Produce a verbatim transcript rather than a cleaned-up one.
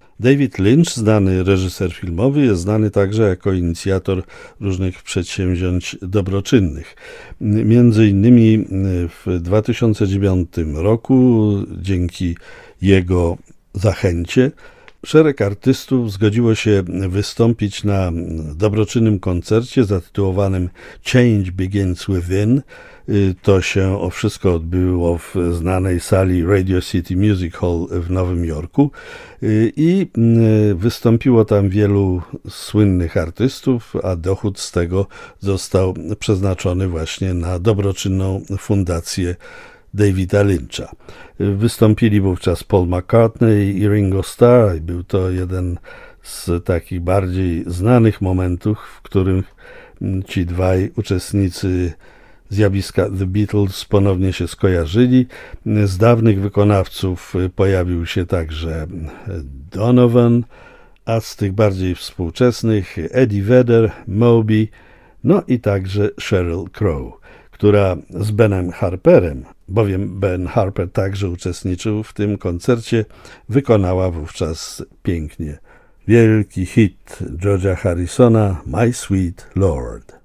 David Lynch, znany reżyser filmowy, jest znany także jako inicjator różnych przedsięwzięć dobroczynnych. Między innymi w dwa tysiące dziewiątym roku dzięki jego zachęcie szereg artystów zgodziło się wystąpić na dobroczynnym koncercie zatytułowanym Change Begins Within. To się o wszystko odbyło w znanej sali Radio City Music Hall w Nowym Jorku i wystąpiło tam wielu słynnych artystów, a dochód z tego został przeznaczony właśnie na dobroczynną fundację Davida Lyncha. Wystąpili wówczas Paul McCartney i Ringo Starr. Był to jeden z takich bardziej znanych momentów, w którym ci dwaj uczestnicy zjawiska The Beatles ponownie się skojarzyli. Z dawnych wykonawców pojawił się także Donovan, a z tych bardziej współczesnych Eddie Vedder, Moby, no i także Sheryl Crow, która z Benem Harperem, bowiem Ben Harper także uczestniczył w tym koncercie, wykonała wówczas pięknie wielki hit George'a Harrisona My Sweet Lord.